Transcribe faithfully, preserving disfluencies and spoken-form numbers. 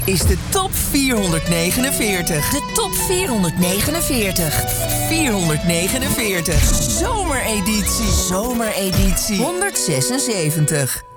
is de top vierhonderdnegenenveertig. De top vierhonderdnegenenveertig. vierhonderdnegenenveertig. Zomereditie. Zomereditie. honderdzesenzeventig.